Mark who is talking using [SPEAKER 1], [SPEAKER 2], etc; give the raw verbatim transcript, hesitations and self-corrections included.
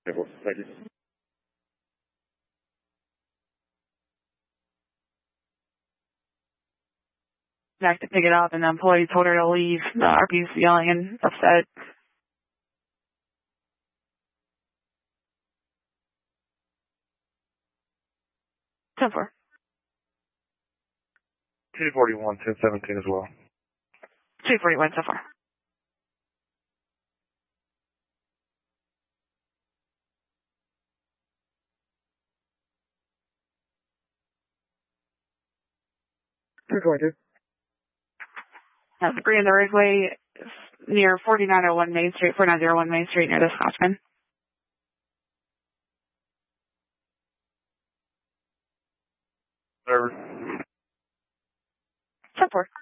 [SPEAKER 1] Thank you.
[SPEAKER 2] Back to pick it up, and the employee told her to leave. The R P was yelling and upset. ten four.
[SPEAKER 1] two forty-one, ten seventeen as well.
[SPEAKER 2] two forty-one so far.
[SPEAKER 1] two twenty-two.
[SPEAKER 2] That's three in the roadway near forty-nine oh one Main Street, forty-nine oh one Main Street near the Scotchman.
[SPEAKER 1] Service.
[SPEAKER 2] ten four.